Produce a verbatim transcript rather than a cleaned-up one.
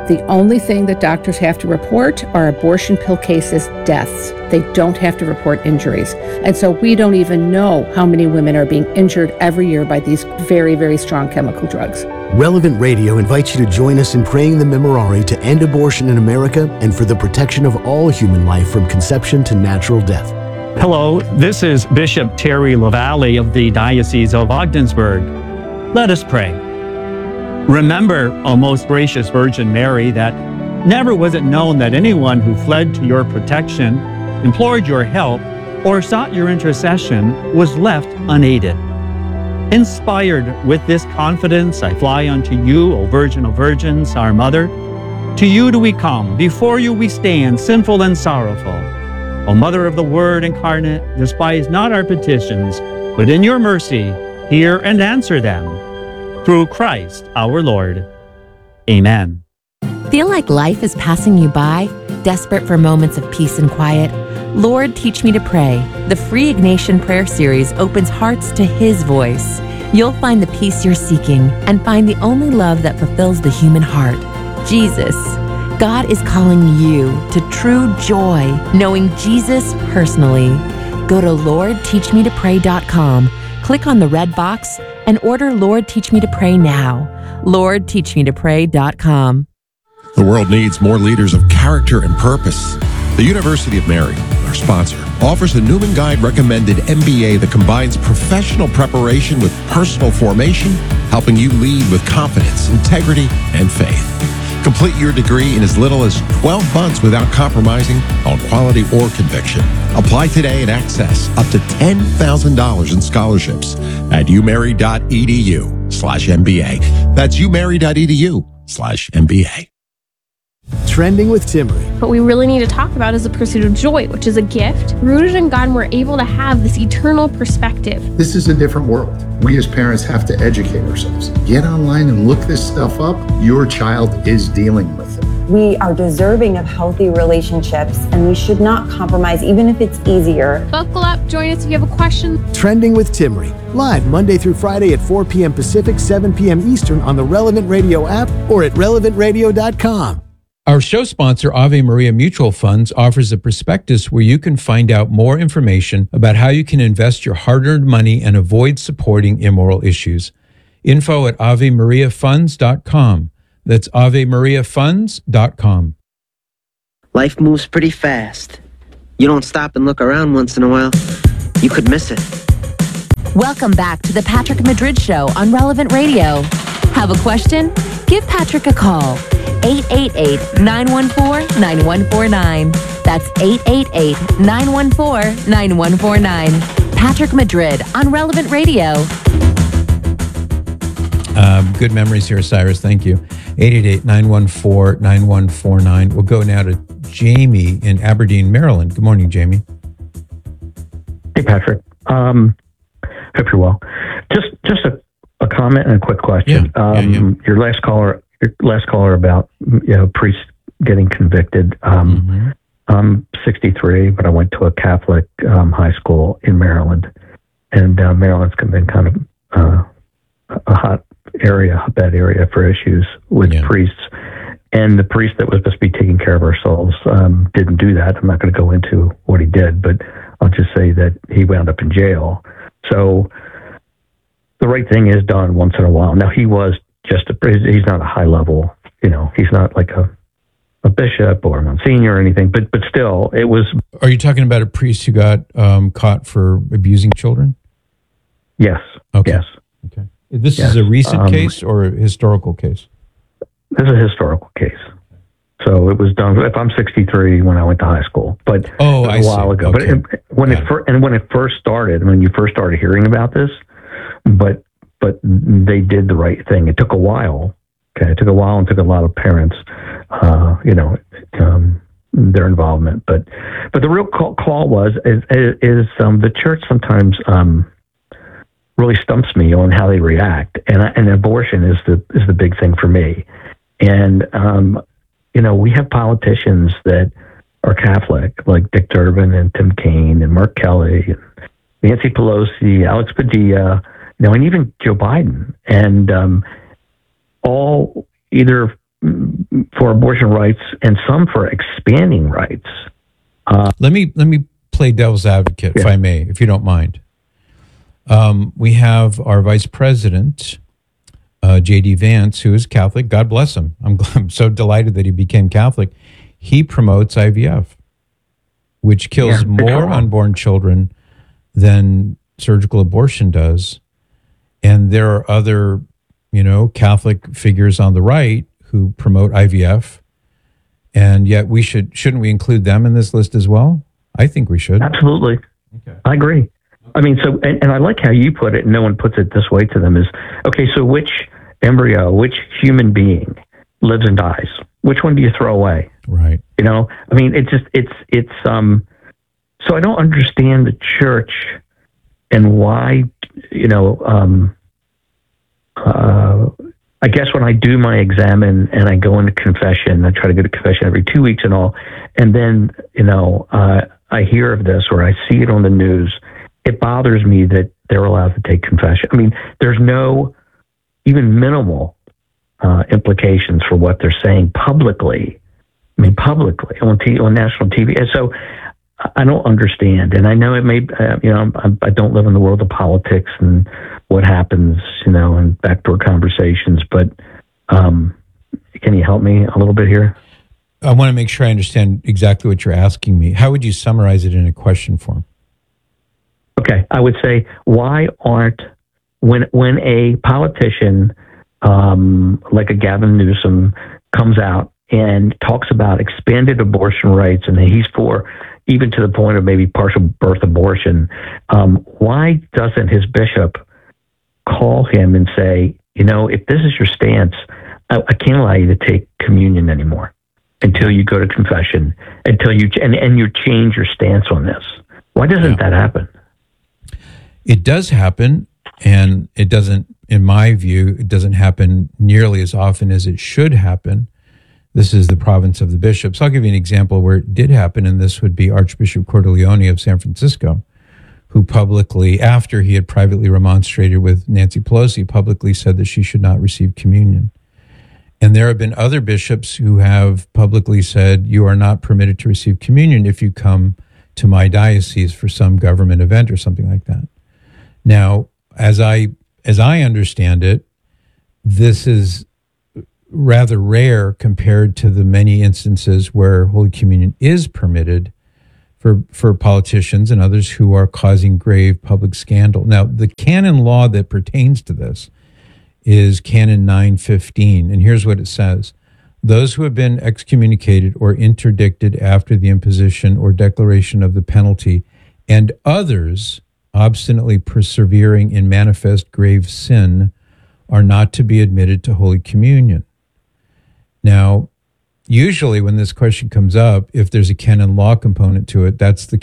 The only thing that doctors have to report are abortion pill cases, deaths. They don't have to report injuries. And so we don't even know how many women are being injured every year by these very, very strong chemical drugs. Relevant Radio invites you to join us in praying the Memorare to end abortion in America and for the protection of all human life from conception to natural death. Hello, this is Bishop Terry LaValle of the Diocese of Ogdensburg. Let us pray. Remember, O most gracious Virgin Mary, that never was it known that anyone who fled to your protection, implored your help, or sought your intercession was left unaided. Inspired with this confidence, I fly unto you, O Virgin of Virgins, our Mother. To you do we come, before you we stand, sinful and sorrowful. O Mother of the Word incarnate, despise not our petitions, but in your mercy hear and answer them. Through Christ our Lord. Amen. Feel like life is passing you by? Desperate for moments of peace and quiet? Lord, Teach Me to Pray. The free Ignatian Prayer Series opens hearts to His voice. You'll find the peace you're seeking and find the only love that fulfills the human heart, Jesus. God is calling you to true joy, knowing Jesus personally. Go to lord teach me to pray dot com, click on the red box, and order Lord Teach Me to Pray now. lord teach me to pray dot com. The world needs more leaders of character and purpose. The University of Mary, our sponsor, offers a Newman Guide recommended M B A that combines professional preparation with personal formation, helping you lead with confidence, integrity, and faith. Complete your degree in as little as twelve months without compromising on quality or conviction. Apply today and access up to ten thousand dollars in scholarships at umary.edu slash MBA. That's umary.edu slash MBA. Trending with Timmery. What we really need to talk about is the pursuit of joy, which is a gift. Rooted in God, and we're able to have this eternal perspective. This is a different world. We as parents have to educate ourselves. Get online and look this stuff up. Your child is dealing with it. We are deserving of healthy relationships, and we should not compromise, even if it's easier. Buckle up. Join us if you have a question. Trending with Timmery. Live Monday through Friday at four p.m. Pacific, seven p.m. Eastern on the Relevant Radio app or at relevant radio dot com. Our show sponsor, Ave Maria Mutual Funds, offers a prospectus where you can find out more information about how you can invest your hard-earned money and avoid supporting immoral issues. Info at ave maria funds dot com. That's ave maria funds dot com. Life moves pretty fast. You don't stop and look around once in a while, you could miss it. Welcome back to the Patrick Madrid Show on Relevant Radio. Have a question? Give Patrick a call. eight eight eight, nine one four, nine one four nine. That's eight eight eight, nine one four, nine one four nine. Patrick Madrid on Relevant Radio. Um, good memories here, Cyrus. Thank you. eight eight eight, nine one four, nine one four nine. We'll go now to Jamie in Aberdeen, Maryland. Good morning, Jamie. Hey, Patrick. Um, hope you're well. Just just a, a comment and a quick question. Yeah, um, yeah, yeah. Your last caller, your last caller about you know priests getting convicted. Um, Mm-hmm. I'm sixty-three, but I went to a Catholic um, high school in Maryland, and uh, Maryland's been kind of uh, a hot area, a bad area for issues with Yeah. priests. And the priest that was supposed to be taking care of our souls um, didn't do that. I'm not going to go into what he did, but I'll just say that he wound up in jail. So the right thing is done once in a while. Now, he was just a, he's not a high level, you know, he's not like a, a bishop or a monsignor or anything, but, but still it was. Are you talking about a priest who got um, caught for abusing children? Yes. Okay. Yes. Okay. This Yes. is a recent Um, case or a historical case? This is a historical case. So it was done. If I'm sixty-three when I went to high school, but Oh, it was I a while see. ago. Okay. But it, when Got it it. first and when it first started, when you first started hearing about this, but but they did the right thing. It took a while. Okay, it took a while and took a lot of parents, uh, you know, um, their involvement. But but the real call, call was is, is um, the church sometimes um, really stumps me on how they react, and and abortion is the is the big thing for me. And, um, you know, we have politicians that are Catholic, like Dick Durbin and Tim Kaine and Mark Kelly, and Nancy Pelosi, Alex Padilla, you know, and even Joe Biden. And um, all either for abortion rights and some for expanding rights. Uh, let me let me play devil's advocate, yeah. if I may, if you don't mind. Um, we have our vice president, uh, J D Vance, who is Catholic. God bless him. I'm, I'm so delighted that he became Catholic. He promotes I V F, which kills yeah, more unborn children than surgical abortion does. And there are other, you know, Catholic figures on the right who promote I V F. And yet we should, shouldn't we include them in this list as well? I think we should. Absolutely. Okay. I agree. I mean, so, and, and I like how you put it, and no one puts it this way to them, is, okay, so which embryo, which human being lives and dies? Which one do you throw away? Right. You know, I mean, it's just, it's, it's, um, so I don't understand the church and why, you know, um, uh, I guess when I do my exam and, and I go into confession, I try to go to confession every two weeks and all, and then, you know, uh, I hear of this or I see it on the news, it bothers me that they're allowed to take confession. I mean, there's no even minimal uh, implications for what they're saying publicly. I mean, publicly on t- on national T V. And so I don't understand. And I know it may, uh, you know, I, I don't live in the world of politics and what happens, you know, in backdoor conversations. But um, can you help me a little bit here? I want to make sure I understand exactly what you're asking me. How would you summarize it in a question form? Okay, I would say, why aren't, when when a politician um, like a Gavin Newsom comes out and talks about expanded abortion rights, and he's for even to the point of maybe partial birth abortion, um, why doesn't his bishop call him and say, you know, if this is your stance, I, I can't allow you to take communion anymore until you go to confession, until you, and, and you change your stance on this. Why doesn't yeah. that happen? It does happen, and it doesn't, in my view, it doesn't happen nearly as often as it should happen. This is the province of the bishops. I'll give you an example where it did happen, and this would be Archbishop Cordileone of San Francisco, who publicly, after he had privately remonstrated with Nancy Pelosi, publicly said that she should not receive communion. And there have been other bishops who have publicly said, you are not permitted to receive communion if you come to my diocese for some government event or something like that. Now, as I as I understand it, this is rather rare compared to the many instances where Holy Communion is permitted for for politicians and others who are causing grave public scandal. Now, the canon law that pertains to this is Canon nine fifteen, and here's what it says. Those who have been excommunicated or interdicted after the imposition or declaration of the penalty, and others obstinately persevering in manifest grave sin, are not to be admitted to Holy Communion. Now, usually when this question comes up, if there's a canon law component to it, that's the